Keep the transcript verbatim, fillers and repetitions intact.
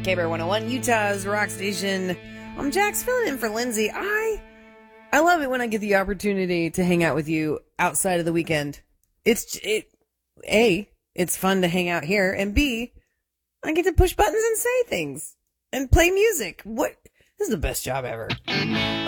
K B R one oh one, Utah's rock station. I'm Jax, filling in for Lindsay. I I love it when I get the opportunity to hang out with you outside of the weekend. It's it A, it's fun to hang out here, and B, I get to push buttons and say things and play music. What? This is the best job ever.